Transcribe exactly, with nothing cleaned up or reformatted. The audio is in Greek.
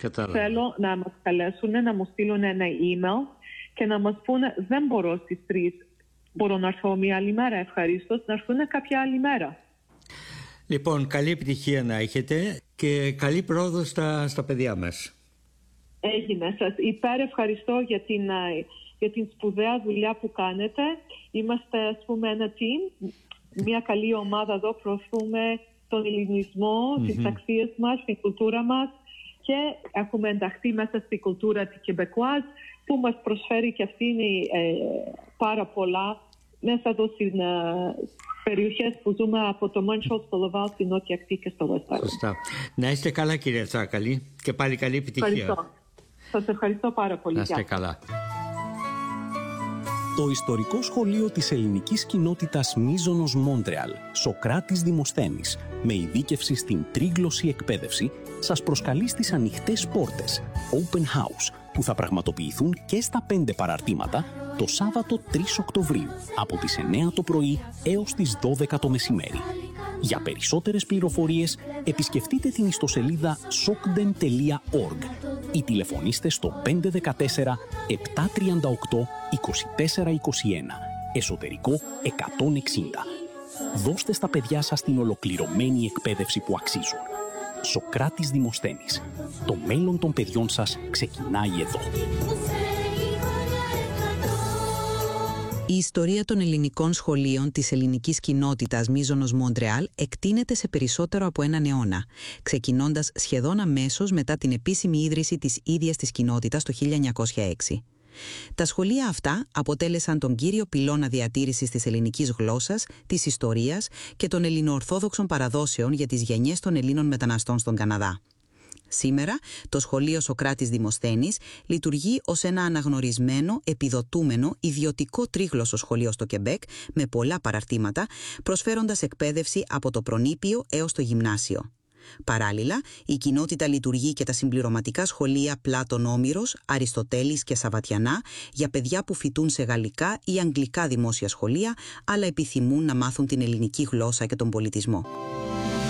Κατάλαβα. Θέλω να μας καλέσουν, να μου στείλουν ένα email και να μας πούνε δεν μπορώ στις τρεις, μπορώ να έρθω μια άλλη μέρα, ευχαρίστως να έρθουν κάποια άλλη μέρα. Λοιπόν, καλή επιτυχία να έχετε και καλή πρόοδο στα, στα παιδιά μας. Έγινε. Σας υπέρ ευχαριστώ για την, για την σπουδαία δουλειά που κάνετε. Είμαστε, ας πούμε, ένα team, μια καλή ομάδα εδώ, προωθούμε τον ελληνισμό, mm-hmm. τις αξίες μας, την κουλτούρα μας και έχουμε ενταχθεί μέσα στη κουλτούρα της Quebecoise που μας προσφέρει και αυτήν ε, πάρα πολλά μέσα εδώ στην ε, περιοχές που ζούμε από το Montreal στο Λαβάλ, στη Νότια Ακτή και στο West Island. Σωστά. Να είστε καλά, κύριε Τσάκαλη, και πάλι καλή επιτυχία. Ευχαριστώ. Σας ευχαριστώ πάρα πολύ. Να είστε καλά. Το ιστορικό σχολείο της ελληνικής κοινότητας Μίζωνος Μόντρεαλ, Σοκράτης Δημοσθένης, με ειδίκευση στην τρίγλωση εκπαίδευση, σας προσκαλεί στις ανοιχτές πόρτες Open House, που θα πραγματοποιηθούν και στα πέντε παραρτήματα το Σάββατο τρεις Οκτωβρίου, από τις εννέα το πρωί έως τις δώδεκα το μεσημέρι. Για περισσότερες πληροφορίες, επισκεφτείτε την ιστοσελίδα sokdem τελεία org ή τηλεφωνήστε στο πέντε ένα τέσσερα επτά τρία οκτώ είκοσι τέσσερα είκοσι ένα, εσωτερικό εκατόν εξήντα. Δώστε στα παιδιά σας την ολοκληρωμένη εκπαίδευση που αξίζουν. Σοκράτης Δημοσθένης. Το μέλλον των παιδιών σας ξεκινάει εδώ. Η ιστορία των ελληνικών σχολείων της ελληνικής κοινότητας Μίζωνος Μόντρεαλ εκτείνεται σε περισσότερο από έναν αιώνα, ξεκινώντας σχεδόν αμέσως μετά την επίσημη ίδρυση της ίδιας της κοινότητας το χίλια εννιακόσια έξι. Τα σχολεία αυτά αποτέλεσαν τον κύριο πυλώνα διατήρησης της ελληνικής γλώσσας, της ιστορίας και των ελληνοορθόδοξων παραδόσεων για τις γενιές των Ελλήνων μεταναστών στον Καναδά. Σήμερα, το σχολείο Σοκράτης Δημοσθένης λειτουργεί ως ένα αναγνωρισμένο, επιδοτούμενο, ιδιωτικό τρίγλωσσο σχολείο στο Κεμπέκ με πολλά παραρτήματα, προσφέροντας εκπαίδευση από το προνήπιο έως το γυμνάσιο. Παράλληλα, η κοινότητα λειτουργεί και τα συμπληρωματικά σχολεία Πλάτων Όμηρος, Αριστοτέλης και Σαββατιανά για παιδιά που φοιτούν σε γαλλικά ή αγγλικά δημόσια σχολεία, αλλά επιθυμούν να μάθουν την ελληνική γλώσσα και τον πολιτισμό.